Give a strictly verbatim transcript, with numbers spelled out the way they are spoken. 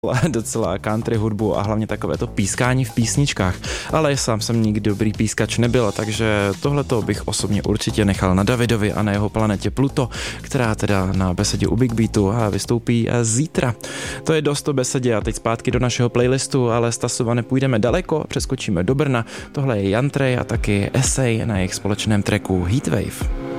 docela country hudbu a hlavně takové to pískání v písničkách, ale sám jsem nikdy dobrý pískač nebyl, takže tohleto bych osobně určitě nechal na Davidovi a na jeho planetě Pluto, která teda na besedě u Big Beatu vystoupí zítra. To je dost o besedě a teď zpátky do našeho playlistu, ale Stasova nepůjdeme daleko, přeskočíme do Brna. Tohle je Jan Trej a taky Essay na jejich společném tracku Heatwave.